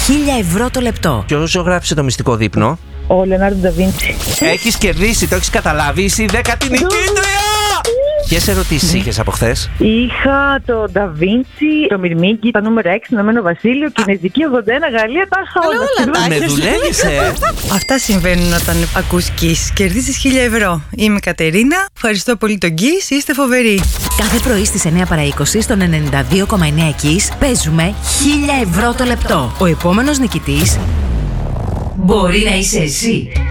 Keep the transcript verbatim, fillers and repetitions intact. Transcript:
χίλια ευρώ το λεπτό. Ποιος ζωγράφησε το μυστικό δείπνο? Ο Λεωνάρντο Νταβίντσι. Έχεις κερδίσει, το έχεις καταλάβει. Είσαι η δέκατη νικήτρια! Ποιες ερωτήσεις είχες από χθες? Είχα το Νταβίντσι, το Μυρμήγκι, τα νούμερα έξι, Ηνωμένο Βασίλειο, Κινέζικη ογδόντα ένα, Γαλλία, τα είχα όλα. Με δουλεύεις, ε! Αυτά συμβαίνουν όταν ακούς Kiss. Κερδίζεις χίλια ευρώ. Είμαι η Κατερίνα. Ευχαριστώ πολύ τον Kiss. Είστε φοβεροί. Κάθε πρωί στις εννιά παρά είκοσι στον ενενήντα δύο κόμμα εννέα Kiss παίζουμε χίλια ευρώ το λεπτό. Ο επόμενος νικητής μπορεί να είσαι εσύ.